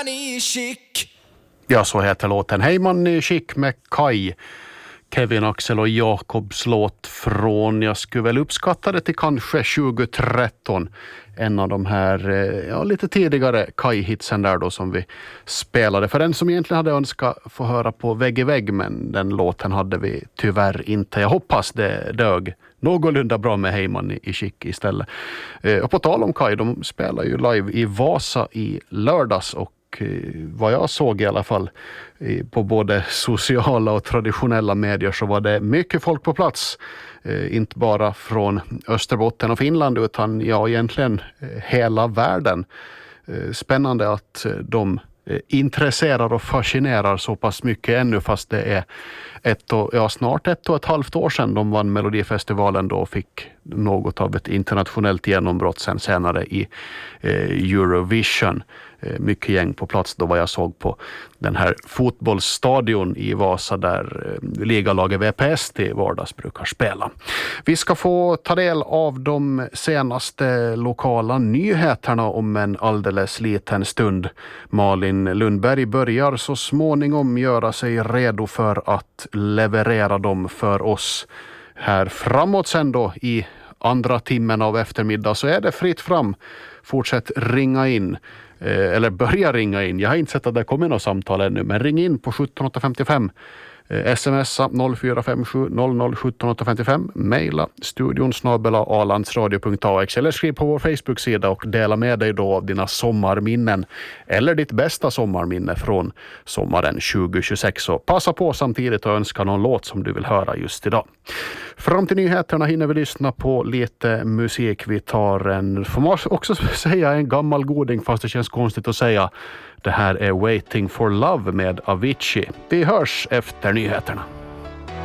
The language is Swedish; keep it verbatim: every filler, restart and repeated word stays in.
man i chic. Ja, så heter låten Hej man i chic med Kai. Kevin, Axel och Jakobs låt från, jag skulle väl uppskatta det till kanske tjugo-tretton. En av de här ja, lite tidigare Kai-hitsen där då som vi spelade. För den som egentligen hade önskat få höra på vägg i vägg, men den låten hade vi tyvärr inte. Jag hoppas det dög någorlunda bra med Heyman i chic istället. Och på tal om Kai, de spelar ju live i Vasa i lördags och vad jag såg i alla fall på både sociala och traditionella medier så var det mycket folk på plats. Inte bara från Österbotten och Finland utan ja, egentligen hela världen. Spännande att de intresserar och fascinerar så pass mycket ännu fast det är ett och, ja, snart ett och ett halvt år sedan de vann Melodifestivalen då och fick något av ett internationellt genombrott sen senare i eh, Eurovision. Eh, mycket gäng på plats då vad jag såg på den här fotbollsstadion i Vasa där eh, ligalaget V P S till vardags brukar spela. Vi ska få ta del av de senaste lokala nyheterna om en alldeles liten stund. Malin Lundberg börjar så småningom göra sig redo för att leverera dem för oss här framåt sen då i andra timmen av eftermiddag så är det fritt fram. Fortsätt ringa in eh, eller börja ringa in. Jag har inte sett att det kommer något samtal ännu men ring in på sjutton åtta femtiofem. Eh, smsa noll fyra fem sju noll noll sjutton åtta femtiofem. Maila studion snabel-a alandsradio punkt a x eller skriv på vår Facebook-sida och dela med dig då av dina sommarminnen eller ditt bästa sommarminne från sommaren tjugo tjugosex. Så passa på samtidigt och önska någon låt som du vill höra just idag. Fram till nyheterna hinner vi lyssna på lite musik. Vi tar en, får man också säga en gammal goding fast det känns konstigt att säga. Det här är Waiting for Love med Avicii. Vi hörs efter nyheterna.